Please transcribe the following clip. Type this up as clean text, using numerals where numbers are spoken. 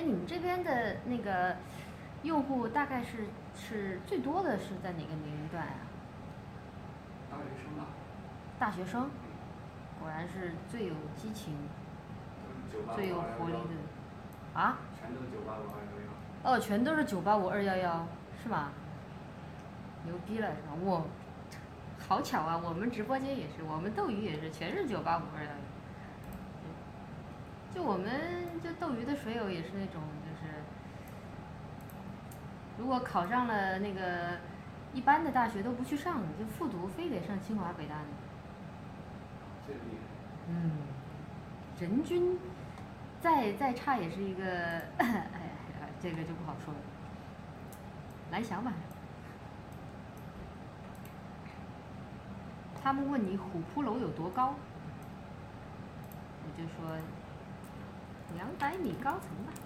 你们这边的那个用户大概是最多的是在哪个年龄段啊？ 大学生吧。 大学生，果然是最有激情、最有活力的。啊？ 全都是985、211。 哦，全都是985、211，是吧？牛逼了，我好巧啊！我们直播间也是，我们斗鱼也是，全是985、211。就我们就斗鱼的水友也是那种，就是如果考上了那个一般的大学都不去上，就复读，非得上清华北大的。 这个厉害。 嗯，人均再差也是一个，哎，这个就不好说了。来想吧。他们问你虎扑楼有多高，我就说200米高层吧。